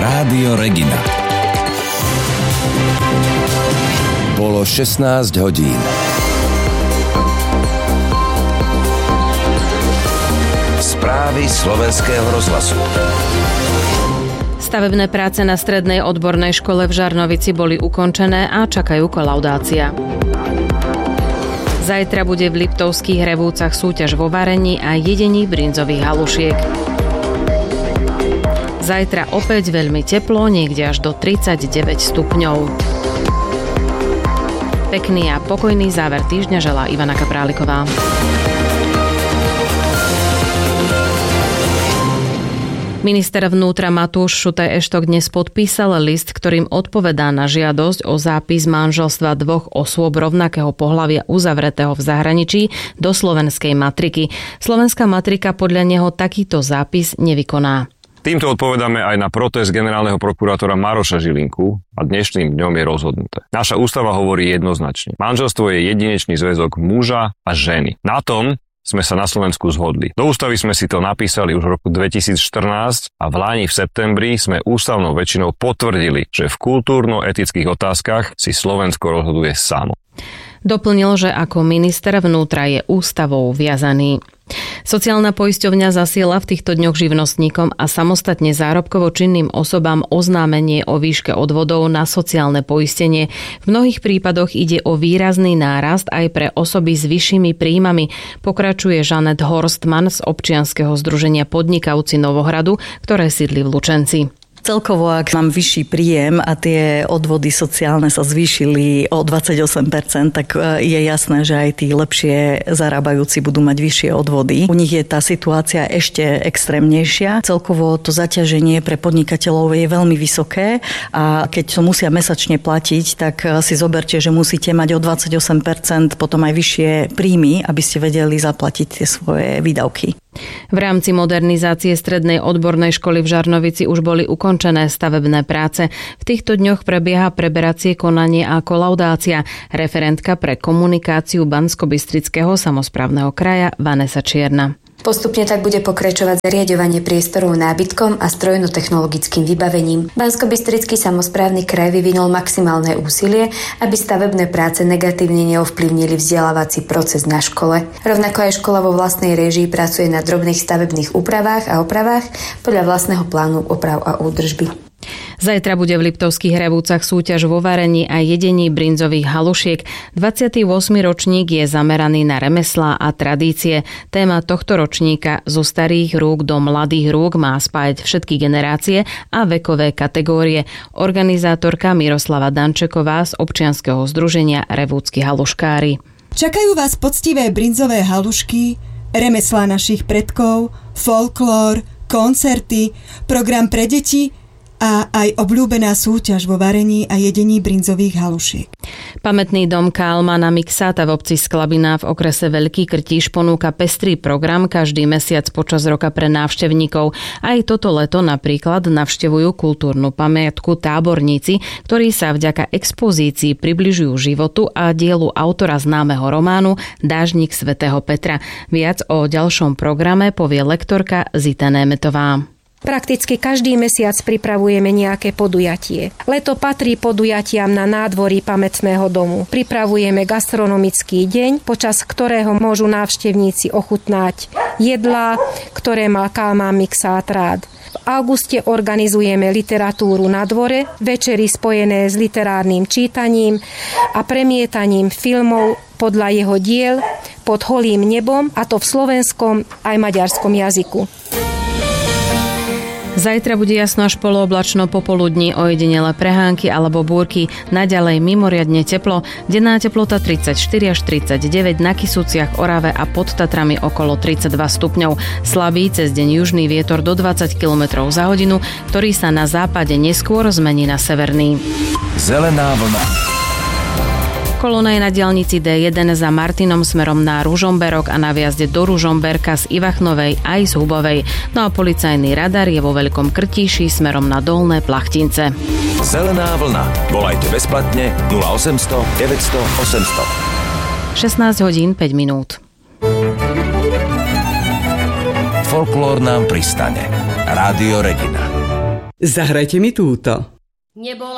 Rádio Regina. Bolo 16 hodín. Správy Slovenského rozhlasu. Stavebné práce na strednej odbornej škole v Žarnovici boli ukončené a čakajú kolaudácia. Zajtra bude v Liptovských Hrevúcach súťaž vo varení a jedení brinzových halušiek. Zajtra opäť veľmi teplo, niekde až do 39 stupňov. Pekný a pokojný záver týždňa želá Ivana Kapráliková. Minister vnútra Matúš Šutaj Eštok dnes podpísal list, ktorým odpovedá na žiadosť o zápis manželstva dvoch osôb rovnakého pohlavia uzavretého v zahraničí do slovenskej matriky. Slovenská matrika podľa neho takýto zápis nevykoná. Týmto odpovedáme aj na protest generálneho prokurátora Maroša Žilinku a dnešným dňom je rozhodnuté. Naša ústava hovorí jednoznačne. Manželstvo je jedinečný zväzok muža a ženy. Na tom sme sa na Slovensku zhodli. Do ústavy sme si to napísali už v roku 2014 a v lani v septembri sme ústavnou väčšinou potvrdili, že v kultúrno-etických otázkach si Slovensko rozhoduje samo. Doplnil, že ako minister vnútra je ústavou viazaný. Sociálna poisťovňa zasiela v týchto dňoch živnostníkom a samostatne zárobkovo činným osobám oznámenie o výške odvodov na sociálne poistenie. V mnohých prípadoch ide o výrazný nárast aj pre osoby s vyššími príjmami, pokračuje Žanet Horstman z občianskeho združenia Podnikavci Novohradu, ktoré sídli v Lučenci. Celkovo, ak mám vyšší príjem a tie odvody sociálne sa zvýšili o 28%, tak je jasné, že aj tí lepšie zarábajúci budú mať vyššie odvody. U nich je tá situácia ešte extrémnejšia. Celkovo to zaťaženie pre podnikateľov je veľmi vysoké a keď to musia mesačne platiť, tak si zoberte, že musíte mať o 28% potom aj vyššie príjmy, aby ste vedeli zaplatiť tie svoje výdavky. V rámci modernizácie strednej odbornej školy v Žarnovici už boli ukončené stavebné práce. V týchto dňoch prebieha preberacie konanie a kolaudácia. Referentka pre komunikáciu Banskobystrického samosprávneho kraja Vanesa Čierna. Postupne tak bude pokračovať zariaďovanie priestorov nábytkom a strojno-technologickým vybavením. Banskobystrický samosprávny kraj vyvinul maximálne úsilie, aby stavebné práce negatívne neovplyvnili vzdelávací proces na škole. Rovnako aj škola vo vlastnej réžii pracuje na drobných stavebných úpravách a opravách podľa vlastného plánu oprav a údržby. Zajtra bude v Liptovských Hrevúcach súťaž vo varení a jedení brinzových halušiek. 28. ročník je zameraný na remeslá a tradície. Téma tohto ročníka zo starých rúk do mladých rúk má spájať všetky generácie a vekové kategórie. Organizátorka Miroslava Dančeková z občianskeho združenia Revúcky haluškári. Čakajú vás poctivé brinzové halušky, remeslá našich predkov, folklór, koncerty, program pre deti a aj obľúbená súťaž vo varení a jedení brinzových halušiek. Pamätný dom Kálmana Miksáta v obci Sklabina v okrese Veľký Krtíš ponúka pestrý program každý mesiac počas roka pre návštevníkov. Aj toto leto napríklad navštevujú kultúrnu pamiatku táborníci, ktorí sa vďaka expozícii približujú životu a dielu autora známeho románu Dážnik svätého Petra. Viac o ďalšom programe povie lektorka Zita Németová. Prakticky každý mesiac pripravujeme nejaké podujatie. Leto patrí podujatiam na nádvorí pamätného domu. Pripravujeme gastronomický deň, počas ktorého môžu návštevníci ochutnať jedlá, ktoré má Kálmán Miksát rád. V auguste organizujeme literatúru na dvore, večery spojené s literárnym čítaním a premietaním filmov podľa jeho diel pod holým nebom, a to v slovenskom aj maďarskom jazyku. Zajtra bude jasno až polooblačno, popoludní ojedinele prehánky alebo búrky, naďalej mimoriadne teplo, denná teplota 34 až 39, na Kysuciach, Orave a pod Tatrami okolo 32 stupňov. Slabý cez deň južný vietor do 20 km za hodinu, ktorý sa na západe neskôr zmení na severný. Zelená vlna. Kolóna je na diaľnici D1 za Martinom smerom na Ružomberok a na viazde do Ružomberka z Ivachnovej aj z Hubovej. No a policajný radar je vo Veľkom Krtíši smerom na Dolné Plachtince. Zelená vlna. Volajte bezplatne 0800 900 800. 16 hodín 5 minút. Folklór nám pristane. Rádio Regina. Zahrajte mi túto.